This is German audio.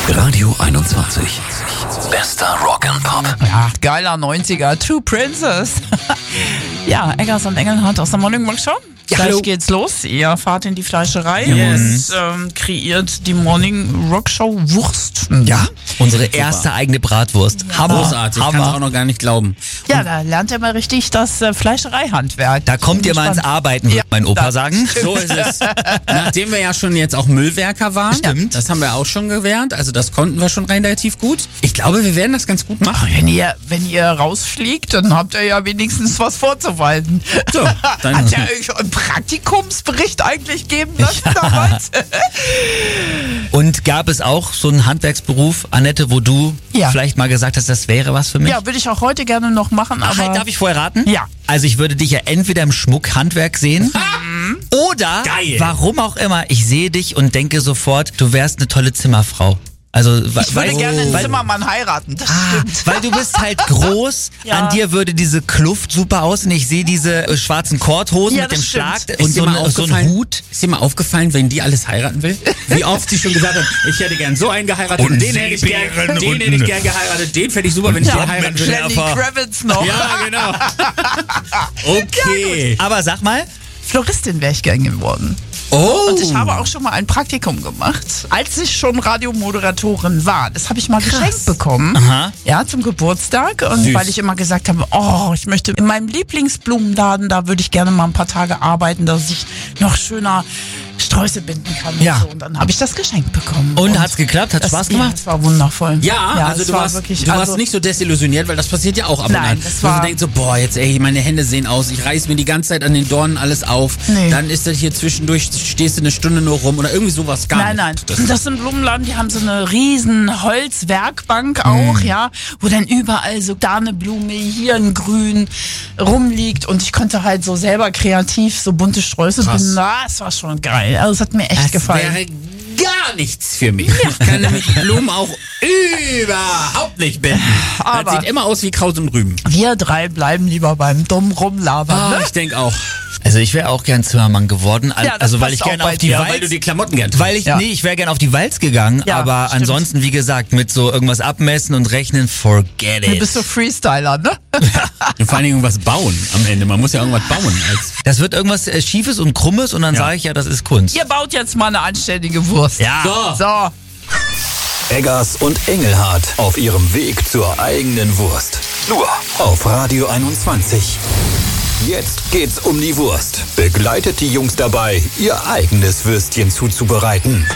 Radio 21. Bester Rock and Pop. Ja, geiler 90er. Two Princess. Ja, Eggers und Engelhardt aus der Morning Rock Show. Ja, Gleich hallo. geht's los. Ihr fahrt in die Fleischerei Yes. und kreiert die Morning Rock Show Wurst. Ja, unsere erste eigene Bratwurst. Hammer. Großartig, ich kann es auch noch gar nicht glauben. Ja, da lernt ihr mal richtig das Fleischereihandwerk. Da kommt ihr mal ins Arbeiten, würde mein Opa sagen. So ist es. Nachdem wir ja schon jetzt auch Müllwerker waren, Stimmt. das haben wir auch schon gelernt, also das konnten wir schon relativ gut. Ich glaube, wir werden das ganz gut machen. Wenn ihr rausfliegt, dann habt ihr ja wenigstens was vorzuweisen. So, dann- Hat ja euch einen Praktikumsbericht eigentlich geben lassen damals? Und gab es auch so einen Handwerksberuf, Annette, wo du Ja. vielleicht mal gesagt hast, das wäre was für mich? Ja, würde ich auch heute gerne noch machen, Ach, aber... darf ich vorher raten? Ja. Also ich würde dich ja entweder im Schmuckhandwerk sehen oder, Geil. warum auch immer, ich sehe dich und denke sofort, du wärst eine tolle Zimmerfrau. Also, Ich würde gerne einen Zimmermann heiraten, das stimmt. Weil du bist halt groß, Ja. an dir würde diese Kluft super aussehen. Ich sehe diese schwarzen Korthosen Ja, mit das dem stimmt. Schlag Ist und dir so, mal so ein aufgefallen- Hut. Ist dir mal aufgefallen, wenn die alles heiraten will? Wie oft sie schon gesagt hat, ich hätte gern so einen geheiratet, Und den hätte ich gern, Seebären den und- hätte ich gern geheiratet, den fände ich super, wenn ich den heiraten würde. Lenny Kravitz noch. Ja, genau. Okay. Aber sag mal, Floristin wäre ich gern geworden. Oh. Und ich habe auch schon mal ein Praktikum gemacht, als ich schon Radiomoderatorin war. Das habe ich mal geschenkt bekommen. Aha. Ja, zum Geburtstag. Und Süß. weil ich immer gesagt habe, ich möchte in meinem Lieblingsblumenladen, da würde ich gerne mal ein paar Tage arbeiten, dass ich noch schöner Sträuße binden kann. Ja. Und so. Und dann habe ich das geschenkt bekommen. und hat's geklappt? Hat das, Spaß ja, gemacht? das war wundervoll. Ja, also es du war warst, wirklich, du warst nicht so desillusioniert, weil das passiert ja auch ab und Nein, an. das Wo war- du denkst so, boah, jetzt ey, meine Hände sehen aus, ich reiß mir die ganze Zeit an den Dornen alles auf. Nee. Dann ist das hier zwischendurch, stehst du eine Stunde nur rum oder irgendwie sowas gar Nein. nicht. Das sind Blumenladen, die haben so eine riesen Holzwerkbank auch, ja, wo dann überall so da eine Blume, hier ein Grün rumliegt und ich konnte halt so selber kreativ so bunte Sträuße Krass. binden. Das war schon geil. Also es hat mir echt Das gefallen. wäre gar nichts für mich. Ich kann nämlich Blumen auch überhaupt nicht binden. Aber- Das sieht immer aus wie Kraut und Rüben. Wir drei bleiben lieber beim dummen Rumlabern. Ne? Ich denke auch. Also ich wäre auch gern Zimmermann geworden. Ja, das Also weil passt ich auch gerne bei auf die dir, Weil du Walz... die Klamotten gern Weil ich, Ja. nee, ich wäre gern auf die Walz gegangen, Ja, aber stimmt. ansonsten, wie gesagt, mit so irgendwas abmessen und rechnen, forget Du it. bist so Freestyler, ne? Und vor allen Dingen irgendwas bauen am Ende. Man muss ja irgendwas bauen. Das wird irgendwas Schiefes und Krummes und dann sage ich ja, das ist Kunst. Ihr baut jetzt mal eine anständige Wurst. Ja. So. Eggers und Engelhardt auf ihrem Weg zur eigenen Wurst. Nur auf Radio 21. Jetzt geht's um die Wurst. Begleitet die Jungs dabei, ihr eigenes Würstchen zuzubereiten.